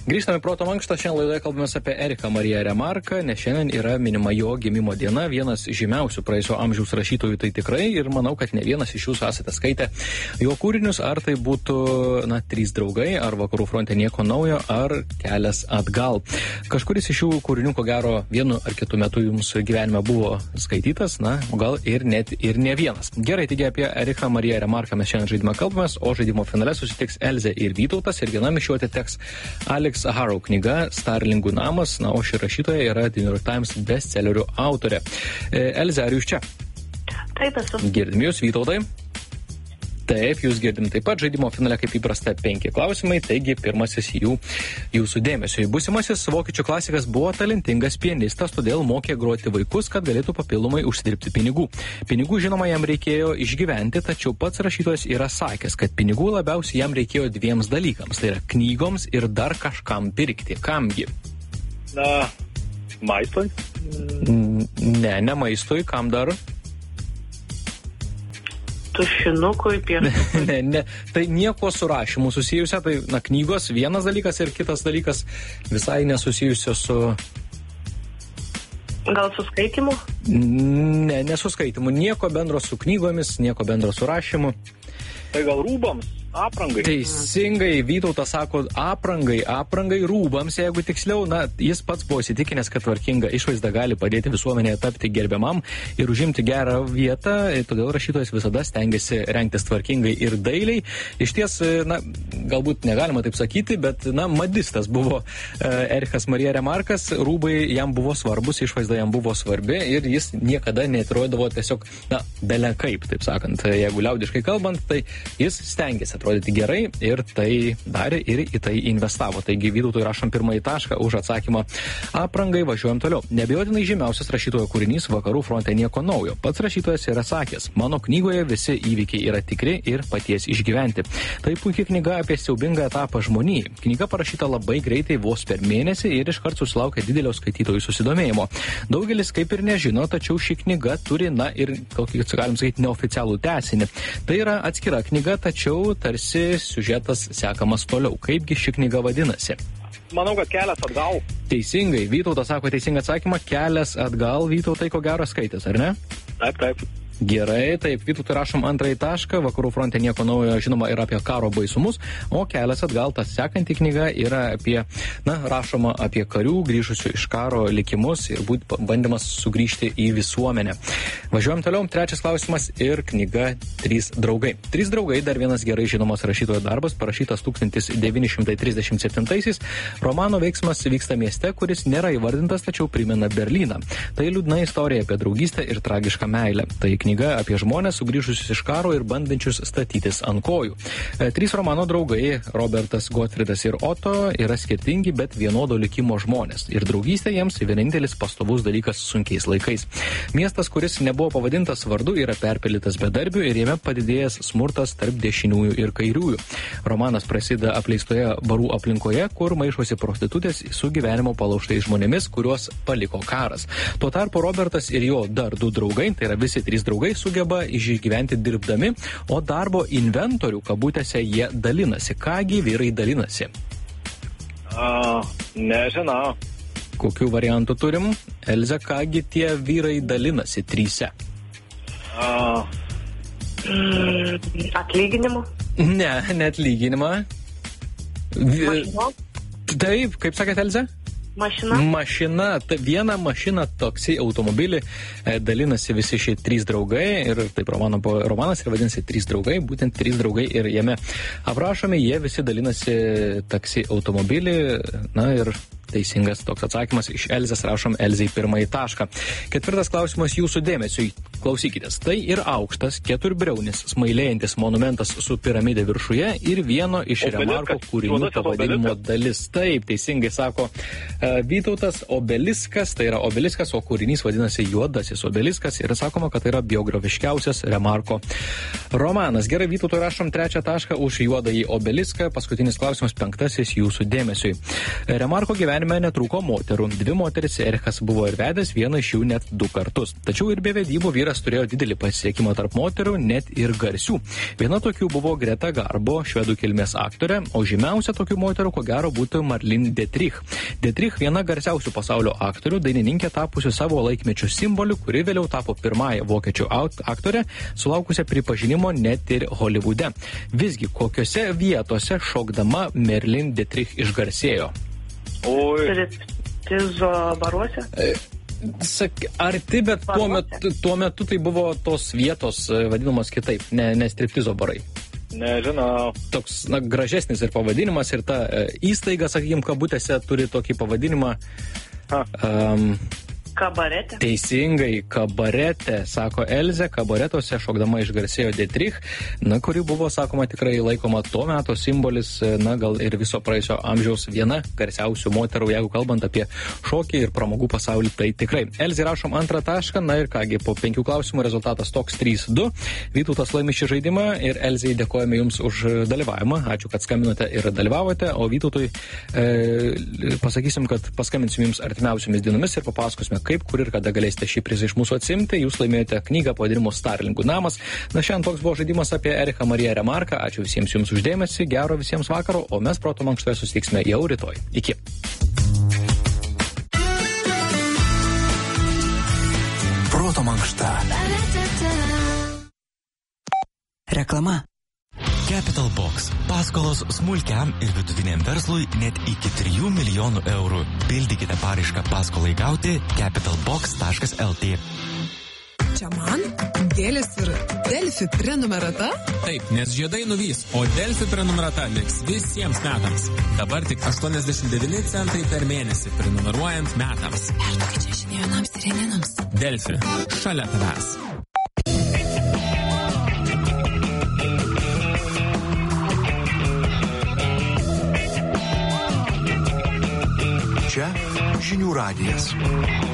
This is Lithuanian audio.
Grįžtame į Proto mankštą, šiandien laidoje kalbamės apie Eriką Mariją Remarką, nes šiandien yra minima jo gimimo diena, vienas žymiausių praėjusio amžiaus rašytojų tai tikrai, ir manau, kad ne vienas iš jūsų esate skaitę jo kūrinius, ar tai būtų, Trys draugai, ar Vakarų fronte nieko naujo, ar Kelias atgal. Kažkuris iš šių kūrinių, ko gero, vienu ar kitu metu jums gyvenime buvo skaitytas, o gal ir net ir ne vienas. Gerai, taigi apie Eriką Mariją Remarką mes šiandien žaidimą kalbamės, o žaidimo finale susitiks Elzė ir Vytautas, ir vienam iš jų atiteks Alex Harrow knyga Starlingų namas, o ši rašytoja yra The New York Times bestsellerių autorė. Elze, ar jūs čia? Taip, esu. Girdim jūs, Vytautai? Taip, jūs girdim taip pat. Žaidimo finale kaip įprasta 5 klausimai, taigi pirmasis jūsų dėmesio. Būsimasis vokiečių klasikas buvo talentingas pianistas, todėl mokė groti vaikus, kad galėtų papildomai užsidirbti pinigų. Pinigų, žinoma, jam reikėjo išgyventi, tačiau pats rašytojas yra sakęs, kad pinigų labiausiai jam reikėjo 2 dalykams, tai yra knygoms ir dar kažkam pirkti. Kamgi? Maistui? Ne maistui, kam dar? Tušinukui, pieštukui. Ne, tai nieko su rašymu susijusia, tai knygos vienas dalykas ir kitas dalykas visai nesusijusios su... Gal su skaitimu? Ne, nesuskaitimu. Nieko bendro su knygomis, nieko bendro su rašymu. Tai gal rūbams? Aprangai. Teisingai, Vytautas sako aprangai, rūbams, jeigu tiksliau, jis pats buvo įsitikinęs, kad tvarkinga išvaizda gali padėti visuomenėje tapti gerbiamam ir užimti gerą vietą, todėl rašytojas visada stengiasi rengtis tvarkingai ir dailiai. Iš ties, galbūt negalima taip sakyti, bet, madistas buvo Erikas Marija Remarkas, rūbai jam buvo svarbus, išvaizda jam buvo svarbi ir jis niekada neatrodavo tiesiog, bele kaip, taip sakant, jeigu liaudiškai kalbant, tai jis stengiasi atrodyti gerai ir tai darė ir į tai investavo. Taigi Vytautui rašom pirmąjį tašką už atsakymą aprangai, važiuojam toliau. Neabejotinai žymiausias rašytojo kūrinys Vakarų fronte nieko naujo. Pats rašytojas yra sakęs, mano knygoje visi įvykiai yra tikri ir paties išgyventi. Tai puikia knyga apie siaubingą etapą žmonijai. Knyga parašyta labai greitai, vos per mėnesį ir iškart susilaukė didelio skaitytojų susidomėjimo. Daugelis kaip ir nežino, tačiau ši knyga turi, ir, galim sakyti, neoficialų tęsinį. Tai yra atskira knyga, tačiau tarsi siužetas sekamas toliau. Kaipgi ši knyga vadinasi? Manau, kad Kelias atgal. Teisingai. Vytautas sako teisingą atsakymą. Kelias atgal. Vytautai ko gero skaitęs, ar ne? Taip. Gerai, taip, Vytautui rašom antrąjį tašką, Vakarų fronte nieko naujo, žinoma, yra apie karo baisumus, o Kelias atgal, tas sekanti knyga yra apie, rašoma apie karių grįžusių iš karo likimus ir bandymas sugrįžti į visuomenę. Važiuojam toliau, trečias klausimas ir knyga Trys draugai. Trys draugai, dar vienas gerai žinomas rašytojo darbas, parašytas 1937-aisiais. Romano veiksmas vyksta mieste, kuris nėra įvardintas, tačiau primena Berlyną. Tai liūdna istorija apie draugystę ir tragišką meilę. Tai knyga apie žmonės sugrįžusius iš karo ir bandančius statytis ant kojų. Trys romano draugai, Robertas, Gotfridas ir Otto, yra skirtingi, bet vienodo likimo žmonės. Ir draugystė jiems vienintelis pastovus dalykas sunkiais laikais. Miestas, kuris nebuvo pavadintas vardu, yra perpildytas bedarbių ir jame padidėjęs smurtas tarp dešiniųjų ir kairiųjų. Romanas prasideda apleistoje barų aplinkoje, kur maišosi prostitutės su gyvenimo palaužtais žmonėmis, kuriuos paliko karas. Tuo tarpu Robertas ir jo dar 2 draugai, tai yra visi 3 draugai, sugeba išgyventi dirbdami, o darbo inventorių kabutėse jie dalinasi. Kągi vyrai dalinasi? Nežinau. Kokių variantų turim? Elze, kągi tie vyrai dalinasi 3? Atlyginimu? Ne atlyginimą. Mašina? Taip, kaip sakėt, Elze? Mašina, viena mašina, taksi, automobilį dalinasi visi šie 3 draugai ir taip romanas ir vadinasi 3 draugai, būtent 3 draugai ir jame aprašomi, jie visi dalinasi taksi, automobilį, ir teisingas toks atsakymas iš Elzės, rašom Elzei pirmąjį tašką. 4 klausimas jūsų dėmesiui. Klausykitės. Tai ir aukštas, 4briaunis, smailėjantis monumentas su piramidė viršuje ir vieno iš Remarko kūrinių pavadinimo dalis. Taip, teisingai sako Vytautas, obeliskas, tai yra obeliskas, o kūrinys vadinasi Juodasis obeliskas ir sakoma, kad tai yra biografiškiausias Remarko romanas. Gerai, Vytautui rašom 3 tašką už Juodąjį obeliską. Paskutinis klausimas 5 jūsų dėmesiui. Remarko gyvenime netrūko moterų. 2 moteris Erikas buvo ir vedęs, vieną iš jų net 2 kartus. Tačiau ir be vedybų vyras simbolės turėjo didelį pasiekimą tarp moterų, net ir garsių. Viena tokių buvo Greta Garbo, švedų kilmės aktorė, o žymiausia tokių moterų ko gero būtų Marlene Dietrich. Dietrich viena garsiausių pasaulio aktorių, dainininkė tapusi savo laikmečio simboliu, kuri vėliau tapo pirmąją vokiečių aktorė, sulaukusią pripažinimo net ir Holivude. Visgi, kokiose vietose šokdama Marlene Dietrich išgarsėjo? Oi, Striptizo baruose? Arti, bet tuo metu tai buvo tos vietos vadinamos kitaip, ne striptizo barai. nežinau. Toks, gražesnis ir pavadinimas, ir ta įstaiga, sakykim, kabutėse turi tokį pavadinimą. Kabaretė. Teisingai, kabaretė, sako Elzė, kabaretuose šokdama išgarsėjo Dietrich, kuri buvo, sakoma, tikrai laikoma to meto simbolis, gal ir viso praėjusio amžiaus viena garsiausių moterų, jeigu kalbant apie šokį ir pramogų pasaulį, tai tikrai. Elzė rašom antrą tašką, ir kągi, po 5 klausimų rezultatas toks 3-2. Vytautas laimi šį žaidimą ir Elzei dėkojame Jums už dalyvavimą. Ačiū, kad skambinote ir dalyvavote, o Vytautui pasakysim, kad paskambinsim Jums artimiausiomis dienomis ir papasakosime, kaip, kur ir kada galėsite šį prizą iš mūsų atsimti. Jūs laimėjote knygą pavadinimu Starlingų namas. Šiandien toks buvo žaidimas apie Erichą Mariją Remarką. Ačiū visiems Jums uždėmesį, gero visiems vakaro, o mes Proto mankštoje susitiksime jau rytoj. Iki. Proto mankšta. Reklama. Capital Box. Paskolos smulkiam ir vidutiniam verslui net iki 3 milijonų eurų. Pildykite paraišką paskolai gauti capitalbox.lt. Čia man Dėlis ir Delfi prenumerata? Taip, nes žiedai nuvys, o Delfi prenumerata liks visiems metams. Dabar tik 89 centai per mėnesį prenumeruojant metams. Perduokit čia žinai jaunams ir janinams. Delfi. Šalia tavęs. Čia žinių radijas.